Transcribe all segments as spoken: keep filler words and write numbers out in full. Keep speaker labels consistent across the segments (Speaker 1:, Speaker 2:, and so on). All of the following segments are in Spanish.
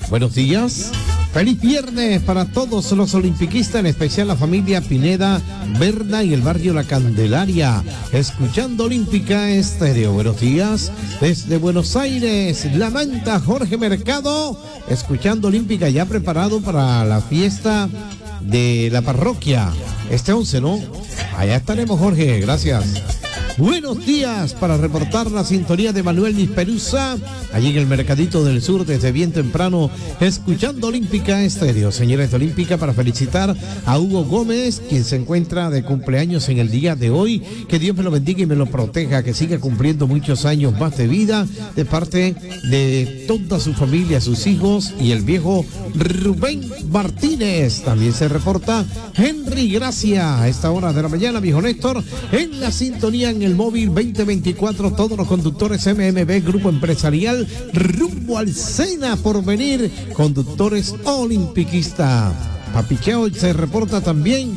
Speaker 1: Buenos días. Feliz viernes para todos los olimpiquistas, en especial la familia Pineda, Berna y el barrio La Candelaria, escuchando Olímpica Estéreo. Buenos días desde Buenos Aires, La Manta, Jorge Mercado, escuchando Olímpica, ya preparado para la fiesta de la parroquia. Este once, ¿no? Allá estaremos, Jorge, gracias. Buenos días para reportar la sintonía de Manuel Nisperusa, allí en el Mercadito del Sur, desde bien temprano, escuchando Olímpica Estéreo. Señores de Olímpica, para felicitar a Hugo Gómez, quien se encuentra de cumpleaños en el día de hoy. Que Dios me lo bendiga y me lo proteja, que siga cumpliendo muchos años más de vida, de parte de toda su familia, sus hijos y el viejo Rubén Martínez. También se reporta Henry Gracia a esta hora de la mañana, viejo Néstor, en la sintonía en el móvil veinte veinticuatro, todos los conductores M M B Grupo Empresarial, rumbo al Sena por venir, conductores olimpiquista. Papicheo se reporta también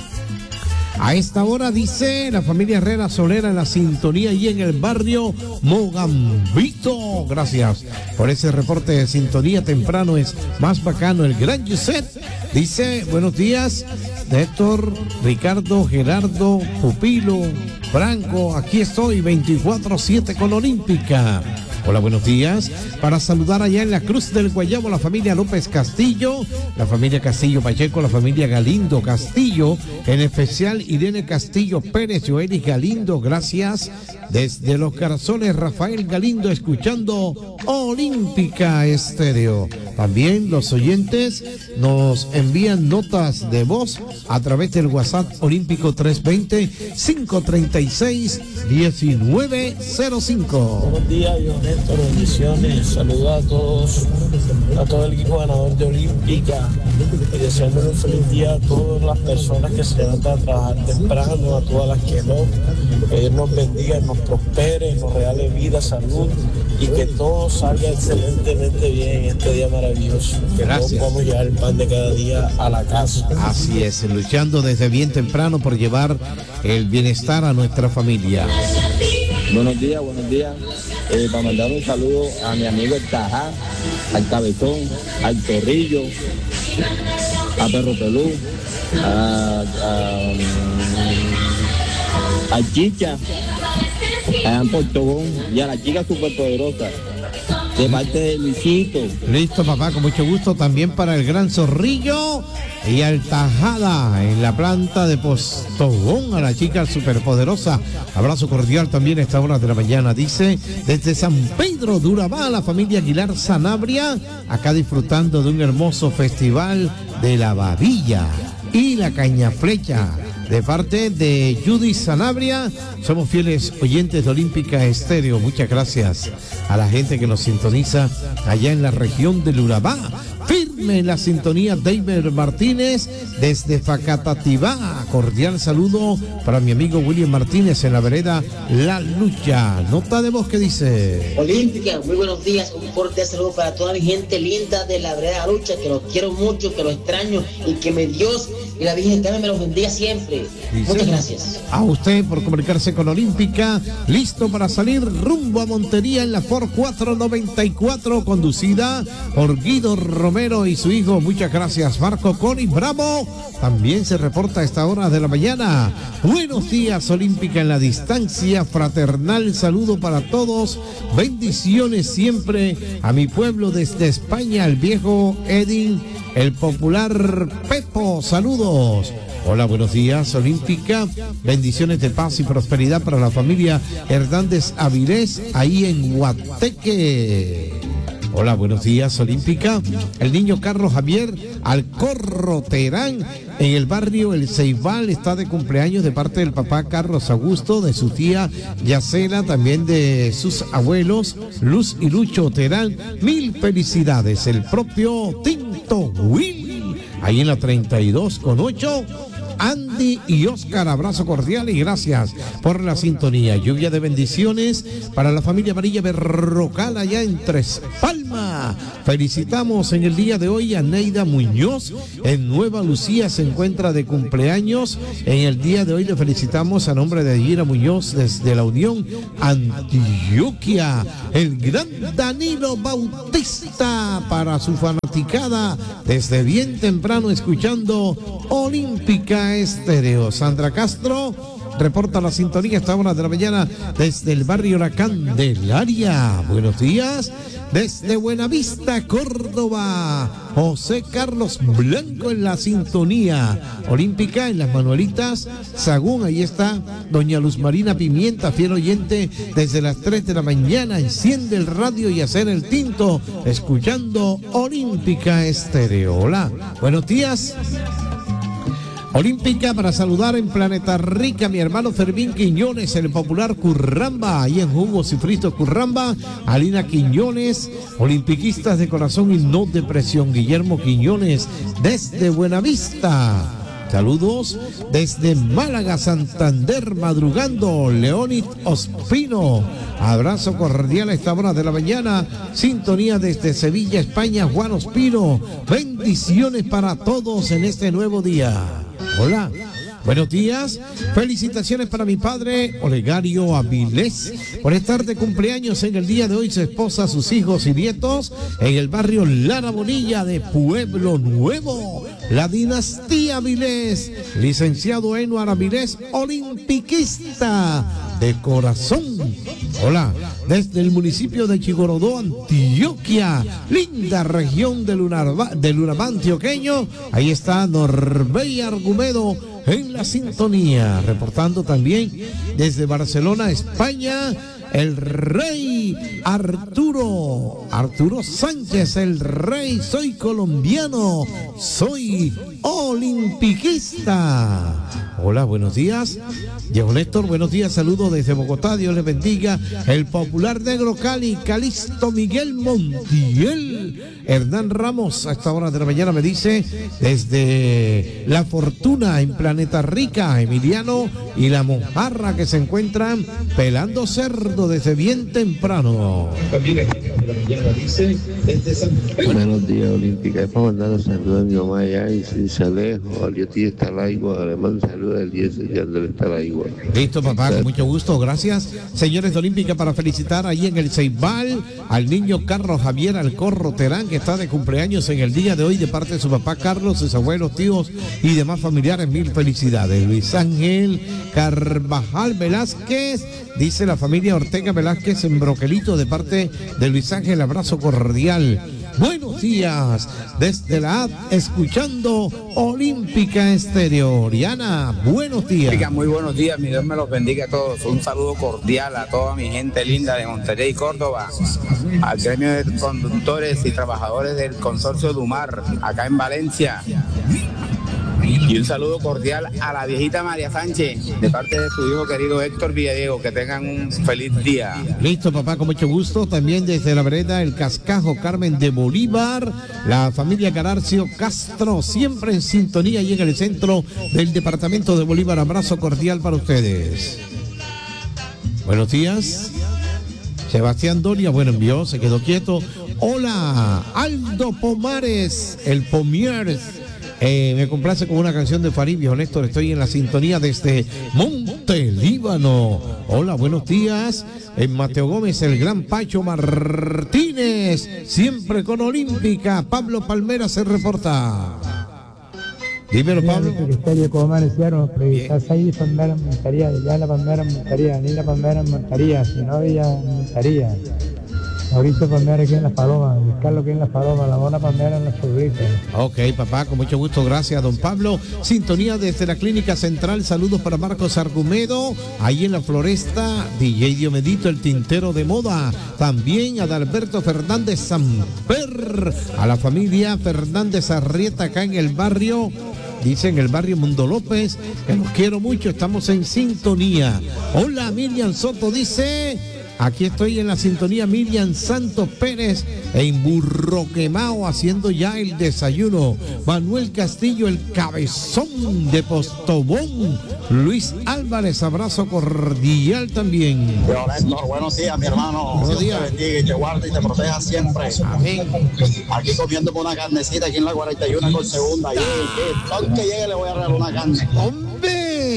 Speaker 1: a esta hora, dice la familia Herrera Solera en la sintonía y en el barrio Mogambito. Gracias por ese reporte de sintonía temprano, es más bacano. El gran Yuset dice, buenos días, Néstor, Ricardo, Gerardo, Pupilo, Franco, aquí estoy veinticuatro siete con Olímpica. Hola, buenos días. Para saludar allá en la Cruz del Guayabo, la familia López Castillo, la familia Castillo Pacheco, la familia Galindo Castillo, en especial Irene Castillo Pérez, Joelis Galindo, gracias. Desde Los Carazones, Rafael Galindo, escuchando Olímpica Estéreo. También los oyentes nos envían notas de voz a través del WhatsApp Olímpico tres veinte, cinco treinta y seis, diecinueve cero cinco.
Speaker 2: Buenos días, yo Néstor, bendiciones. Saludos a todos, a todo el equipo ganador de Olímpica, y deseándole un feliz día a todas las personas que se levantan a trabajar temprano, a todas las que no. Que Dios nos bendiga, nos prospere, nos regale vida, salud, y que todo salga excelentemente bien en este día maravilloso. Que
Speaker 1: Gracias.
Speaker 2: todos podamos llevar el pan de cada día a la casa.
Speaker 1: Así es, luchando desde bien temprano por llevar el bienestar a nuestra familia.
Speaker 3: Buenos días, buenos días. Eh, para mandar un saludo a mi amigo el Tajá, al Cabezón, al Torrillo, a Perro Pelú, a, a, a Chicha, a Portogón y a la chica superpoderosa, de parte de Luisito.
Speaker 1: Listo, papá, con mucho gusto. También para el Gran Zorrillo y al Tajada en la planta de Postobón, a la chica superpoderosa. Abrazo cordial también a esta hora de la mañana. Dice, desde San Pedro de Urabá, la familia Aguilar Sanabria, acá disfrutando de un hermoso festival de la babilla y la caña flecha. De parte de Judy Sanabria, somos fieles oyentes de Olímpica Estéreo. Muchas gracias a la gente que nos sintoniza allá en la región del Urabá. Firme en la sintonía, David Martínez desde Facatativá. Cordial saludo para mi amigo William Martínez en la vereda La Lucha. Nota de voz que dice:
Speaker 4: Olímpica, muy buenos días. Un fuerte saludo para toda mi gente linda de la vereda La Lucha, que los quiero mucho, que los extraño y que mi Dios y la Virgen Eterna me los bendiga siempre.
Speaker 1: Dice,
Speaker 4: muchas gracias.
Speaker 1: A usted por comunicarse con Olímpica. Listo para salir rumbo a Montería en la Ford cuatrocientos noventa y cuatro, conducida por Guido Romero y su hijo. Muchas gracias, Marco Coni Bravo. También se reporta a esta hora de la mañana. Buenos días, Olímpica en la distancia. Fraternal saludo para todos. Bendiciones siempre a mi pueblo desde España, el viejo Edin, el popular Pepo. Saludos. Hola, buenos días, Olímpica. Bendiciones de paz y prosperidad para la familia Hernández Avilés, ahí en Guateque. Hola, buenos días, Olímpica. El niño Carlos Javier Alcorro Terán, en el barrio El Ceibal, está de cumpleaños de parte del papá Carlos Augusto, de su tía Yacela, también de sus abuelos Luz y Lucho Terán. Mil felicidades. El propio Tinto Will, ahí en la treinta y dos con ocho. Andy y Oscar, abrazo cordial y gracias por la sintonía. Lluvia de bendiciones para la familia Amarilla Berrocal allá en Tres Palmas. Felicitamos en el día de hoy a Neida Muñoz en Nueva Lucía, se encuentra de cumpleaños. En el día de hoy le felicitamos a nombre de Gira Muñoz desde la Unión Antioquia. El gran Danilo Bautista para su fanatismo fanaticada desde bien temprano escuchando Olímpica Estéreo. Sandra Castro reporta la sintonía a esta hora de la mañana desde el barrio La Candelaria. Buenos días. Desde Buenavista, Córdoba, José Carlos Blanco en la sintonía. Olímpica en las Manuelitas, Sagún, ahí está doña Luz Marina Pimienta, fiel oyente, desde las tres de la mañana, enciende el radio y hacer el tinto, escuchando Olímpica Estéreo. Hola, buenos días. Olímpica para saludar en Planeta Rica, mi hermano Fermín Quiñones, el popular Curramba, ahí en Jugos y Fritos Curramba, Alina Quiñones, olimpiquistas de corazón y no de presión, Guillermo Quiñones, desde Buenavista. Saludos desde Málaga, Santander, madrugando, Leonid Ospino. Abrazo cordial a esta hora de la mañana. Sintonía desde Sevilla, España, Juan Ospino. Bendiciones para todos en este nuevo día. Hola. Buenos días, felicitaciones para mi padre Olegario Avilés por estar de cumpleaños en el día de hoy, su esposa, sus hijos y nietos en el barrio Lara Bonilla de Pueblo Nuevo. La dinastía Avilés, licenciado Enuar Avilés, olimpiquista de corazón. Hola, desde el municipio de Chigorodó, Antioquia, linda región de Lunarba, de Lunamá antioqueño. Ahí está Norbey Argumedo en la sintonía, reportando también desde Barcelona, España, el rey Arturo, Arturo Sánchez, el rey, soy colombiano, soy olimpiquista. Hola, buenos días. Diego Néstor, buenos días, saludos desde Bogotá, Dios les bendiga. El popular negro Cali, Calixto Miguel Montiel. Hernán Ramos, a esta hora de la mañana me dice, desde La Fortuna en Planeta Rica, Emiliano y la Mojarra que se encuentran pelando cerdo desde bien temprano.
Speaker 5: Buenos días, Olímpica. Es para mandar un saludo a mi mamá allá y si se alejo, al tío está al agua, le mando un saludo al día de está al agua.
Speaker 1: Listo, papá, con mucho gusto, gracias. Señores de Olímpica, para felicitar ahí en el Ceibal al niño Carlos Javier Alcorro Terán, que está de cumpleaños en el día de hoy, de parte de su papá Carlos, sus abuelos, tíos y demás familiares. Mil felicidades. Luis Ángel Carvajal Velázquez, dice la familia Ortega Velázquez en Broquelito, de parte de Luis Ángel, abrazo cordial. Buenos días, desde la A D, escuchando Olímpica Estéreo. Oriana, buenos días.
Speaker 6: Muy buenos días, mi Dios me los bendiga a todos. Un saludo cordial a toda mi gente linda de Monterrey y Córdoba, al gremio de conductores y trabajadores del consorcio Dumar, acá en Valencia. Y un saludo cordial a la viejita María Sánchez, de parte de su hijo querido Héctor Villadiego. Que tengan un feliz día.
Speaker 1: Listo, papá, con mucho gusto. También desde la vereda El Cascajo, Carmen de Bolívar, la familia Cararcio Castro, siempre en sintonía y en el centro del departamento de Bolívar. Abrazo cordial para ustedes. Buenos días. Sebastián Doria, bueno, envió, se quedó quieto. Hola, Aldo Pomares, el Pomieres. Eh, me complace con una canción de Farid, viejo Néstor. Estoy en la sintonía desde Monte Líbano. Hola, buenos días. En Mateo Gómez, el gran Pacho Martínez, siempre con Olímpica. Pablo Palmera se reporta. Dímelo, Pablo.
Speaker 7: Ahí Palmera montaría, ya la Palmera montaría, ni la Palmera montaría, si no ella montaría. Mauricio Palmera aquí en Las Palomas, Luis Carlos aquí en Las Palomas, la Mona Palmera en Las Churritas.
Speaker 1: Ok, papá, con mucho gusto, gracias, don Pablo. Sintonía desde la Clínica Central, saludos para Marcos Argumedo, ahí en la Floresta, D J Diomedito, el tintero de moda. También a Adalberto Fernández Samper, a la familia Fernández Arrieta acá en el barrio, dice en el barrio Mundo López, que los quiero mucho, estamos en sintonía. Hola, Miriam Soto dice... Aquí estoy en la sintonía, Miriam Santos Pérez en Burro Quemao haciendo ya el desayuno. Manuel Castillo, el cabezón de Postobón. Luis Álvarez, abrazo cordial también.
Speaker 8: Pero Néstor, buenos días, mi hermano.
Speaker 1: Buenos
Speaker 8: Dios
Speaker 1: días.
Speaker 8: te bendiga y te guarde y te proteja siempre.
Speaker 1: Amén.
Speaker 8: Aquí comiendo una carnecita aquí en la cuarenta y uno con segunda. Y el son que llegue le voy a regalar una carne.
Speaker 1: ¡Hombre!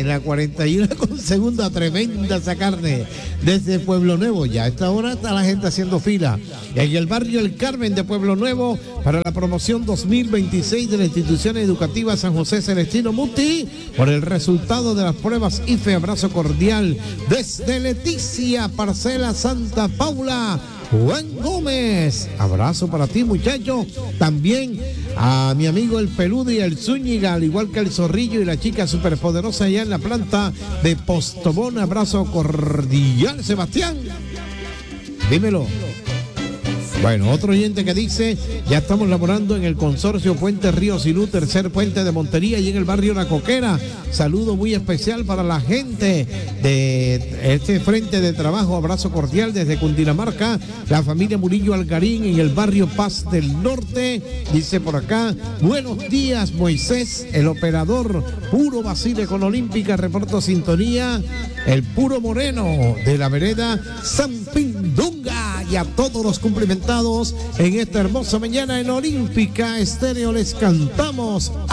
Speaker 1: en la cuarenta y uno con segunda, tremenda esa carne, desde Pueblo Nuevo. Ya a esta hora está la gente haciendo fila. En el barrio El Carmen de Pueblo Nuevo, para la promoción dos mil veintiséis de la institución educativa San José Celestino Muti, por el resultado de las pruebas I F E. Abrazo cordial desde Leticia, Parcela Santa Paula. Juan Gómez, abrazo para ti, muchacho. También a mi amigo el Peludo y el Zúñiga, al igual que el Zorrillo y la chica superpoderosa allá en la planta de Postobón. Abrazo cordial, Sebastián. Dímelo. Bueno, otro oyente que dice, ya estamos laborando en el consorcio Puente Río Silú, tercer puente de Montería y en el barrio La Coquera. Saludo muy especial para la gente de este frente de trabajo. Abrazo cordial desde Cundinamarca, la familia Murillo Algarín en el barrio Paz del Norte. Dice por acá, buenos días Moisés, el operador Puro Basile con Olímpica, reporto sintonía, el Puro Moreno de la vereda San Pindunga. Y a todos los cumplimentados en esta hermosa mañana en Olímpica Estéreo les cantamos